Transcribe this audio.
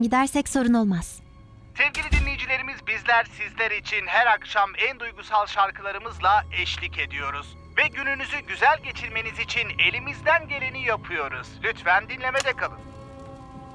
Gidersek sorun olmaz. Sevgili dinleyicilerimiz, bizler sizler için her akşam en duygusal şarkılarımızla eşlik ediyoruz. Ve gününüzü güzel geçirmeniz için elimizden geleni yapıyoruz. Lütfen dinlemede kalın.